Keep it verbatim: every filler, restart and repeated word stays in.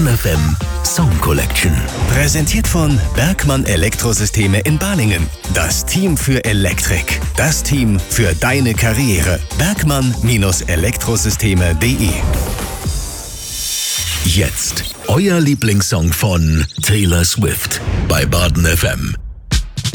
Baden F M Song Collection. Präsentiert von Bergmann Elektrosysteme in Balingen. Das Team für Elektrik. Das Team für deine Karriere. Bergmann Elektrosysteme punkt de. Jetzt euer Lieblingssong von Taylor Swift bei Baden F M.